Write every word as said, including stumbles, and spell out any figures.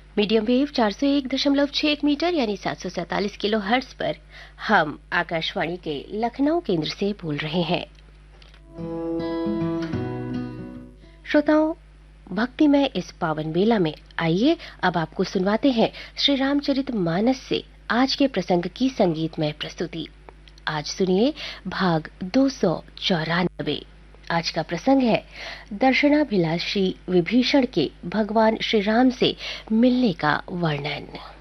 Medium wave चार सौ एक दशमलव छह मीटर यानी सात सौ सैंतालीस किलो हर्ट्ज पर हम आकाशवाणी के लखनऊ केंद्र से बोल रहे हैं। श्रोताओं, भक्ति में इस पावन बेला में आइए अब आपको सुनवाते हैं श्री रामचरितमानस से आज के प्रसंग की संगीतमय प्रस्तुति। आज सुनिए भाग दो सौ चौरानबे। आज का प्रसंग है दर्शनाभिलाषी विभीषण के भगवान श्री राम से मिलने का वर्णन।